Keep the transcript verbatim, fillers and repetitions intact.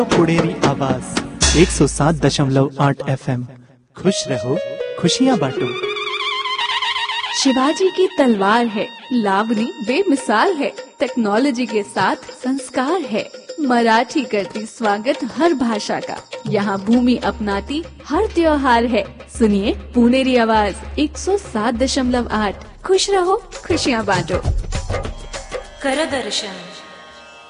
पुणेरी आवाज एक सौ सात दशमलव आठ एफ एम। खुश रहो, खुशियाँ बांटो। शिवाजी की तलवार है, लावनी बेमिसाल है, टेक्नोलॉजी के साथ संस्कार है। मराठी करती स्वागत हर भाषा का, यहाँ भूमि अपनाती हर त्योहार है। सुनिए पुणेरी आवाज एक सौ सात दशमलव आठ। खुश रहो, खुशियाँ बांटो। करदर्शन